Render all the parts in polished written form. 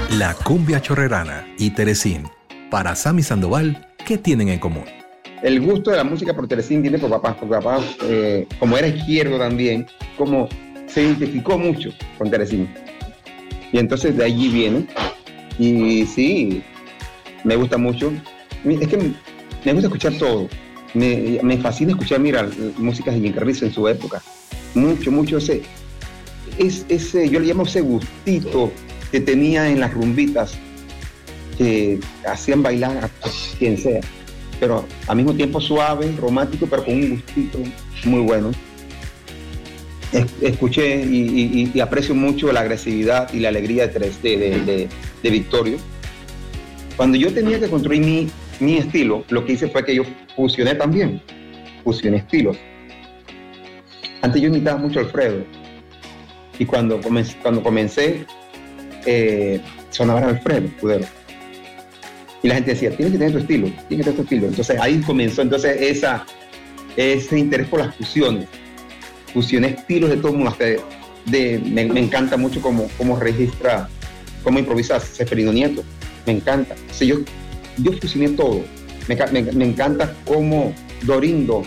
La cumbia chorrerana y Teresín. Para Sammy Sandoval, ¿qué tienen en común? El gusto de la música por Teresín viene por papá. Porque papá, como era izquierdo también, como se identificó mucho con Teresín. Y entonces de allí viene. Y sí, me gusta mucho. Es que me gusta escuchar todo. Me fascina escuchar, mira, músicas de Jim Carrizo en su época. Mucho ese, yo le llamo ese gustito que tenía en las rumbitas que hacían bailar a quien sea, pero al mismo tiempo suave, romántico, pero con un gustito muy bueno. Escuché y aprecio mucho la agresividad y la alegría de Victorio. Cuando yo tenía que construir mi estilo, lo que hice fue que yo fusioné estilos. Antes yo imitaba mucho a Alfredo, y cuando comencé sonaba Alfredo Escudero. Y la gente decía, tienes que tener tu estilo. Entonces ahí comenzó ese interés por las fusiones. Fusioné estilos de todo el mundo. Me encanta mucho cómo registra, cómo improvisa Seferino Nieto. Me encanta. O sea, yo fusioné todo. Me encanta cómo Dorindo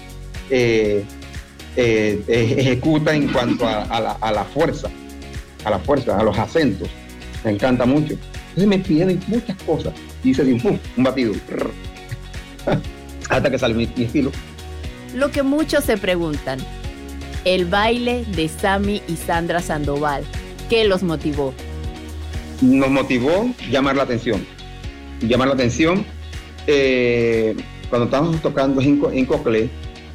ejecuta en cuanto a la fuerza, a los acentos. Me encanta mucho. Entonces me piden muchas cosas. Y hice así, un batido. Hasta que sale mi estilo. Lo que muchos se preguntan, el baile de Sammy y Sandra Sandoval, ¿qué los motivó? Nos motivó llamar la atención. Cuando estábamos tocando en Coclé,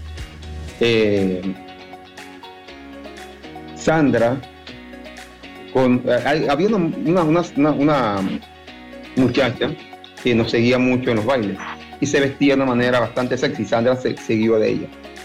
Sandra, había una muchacha que nos seguía mucho en los bailes y se vestía de una manera bastante sexy. Sandra siguió de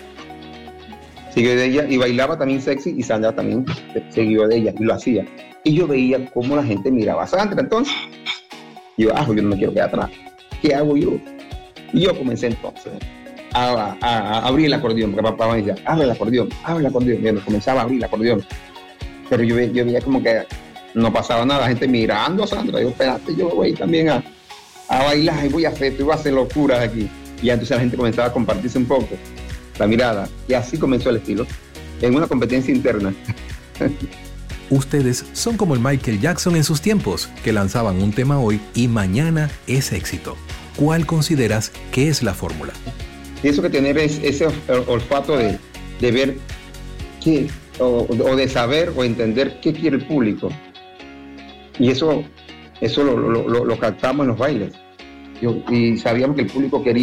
ella y bailaba también sexy, y Sandra también siguió de ella y lo hacía. Y yo veía cómo la gente miraba a Sandra. Entonces yo no me quiero quedar atrás. ¿Qué hago yo? Y yo comencé entonces a abrir el acordeón, porque papá me decía, abre el acordeón. Y yo comenzaba a abrir el acordeón. Pero yo veía como que no pasaba nada, la gente mirando a Sandra. Yo, espérate, yo voy también a bailar y voy a hacer locuras aquí. Y entonces la gente comenzaba a compartirse un poco la mirada. Y así comenzó el estilo, en una competencia interna. Ustedes son como el Michael Jackson en sus tiempos, que lanzaban un tema hoy y mañana es éxito. ¿Cuál consideras que es la fórmula? Pienso que tener ese olfato de ver qué, o de saber o entender qué quiere el público. Y eso lo captamos en los bailes. Y sabíamos que el público quería